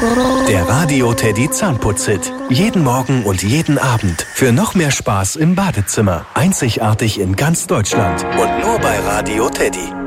Der Radio Teddy Zahnputz-Hit. Jeden Morgen und jeden Abend. Für noch mehr Spaß im Badezimmer. Einzigartig in ganz Deutschland. Und nur bei Radio Teddy.